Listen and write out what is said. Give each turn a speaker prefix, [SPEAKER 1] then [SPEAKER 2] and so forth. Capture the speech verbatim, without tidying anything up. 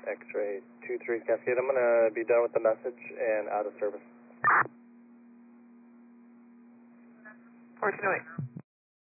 [SPEAKER 1] X-ray two three Cascade. I'm going to be done with the message and out of service.
[SPEAKER 2] fourteen oh eight.